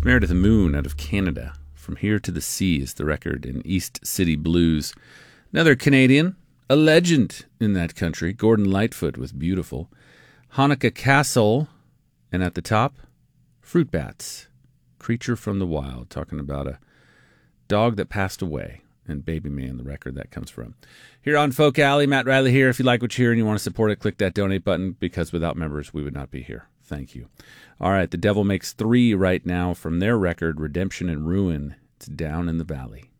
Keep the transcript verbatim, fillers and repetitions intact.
It's Meredith Moon out of Canada. From Here to the Sea is the record in East City Blues. Another Canadian, a legend in that country, Gordon Lightfoot with Beautiful. Hanukkah Castle, and at the top, Fruit Bats, Creature from the Wild, talking about a dog that passed away, and Baby Man, the record that comes from. Here on Folk Alley, Matt Riley here. If you like what you hear and you want to support it, click that donate button, because without members, we would not be here. Thank you. All right, The Devil Makes Three right now from their record, Redemption and Ruin. It's Down in the Valley.